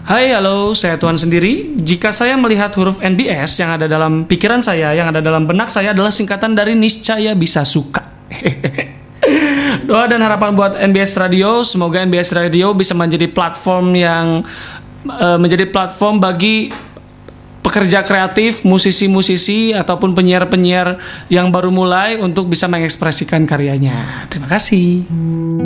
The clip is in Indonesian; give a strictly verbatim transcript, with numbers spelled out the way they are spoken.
Hai, halo, saya Tuhan sendiri. Jika saya melihat huruf N B S yang ada dalam pikiran saya, yang ada dalam benak saya adalah singkatan dari niscaya bisa suka. Doa dan harapan buat N B S Radio, semoga N B S Radio bisa menjadi platform yang uh, menjadi platform bagi pekerja kreatif, musisi-musisi ataupun penyiar-penyiar yang baru mulai untuk bisa mengekspresikan karyanya. Terima kasih.